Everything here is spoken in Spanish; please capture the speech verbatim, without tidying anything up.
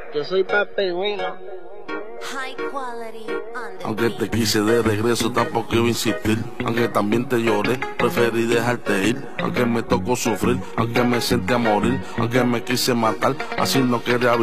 Yo soy papegüino. High quality on the Aunque beat. te quise de regreso, tampoco iba a insistir. Aunque también te lloré, preferí dejarte ir. Aunque me tocó sufrir, aunque me sentí a morir, aunque me quise matar, así no quería vivir.